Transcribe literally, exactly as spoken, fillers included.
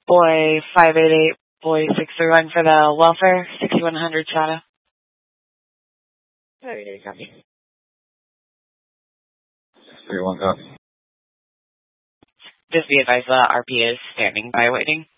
Boy five eight eight, boy six three one for the welfare, sixty-one hundred Shadow. five eight eight, copy. three one, copy. Just be advised the R P is standing by waiting.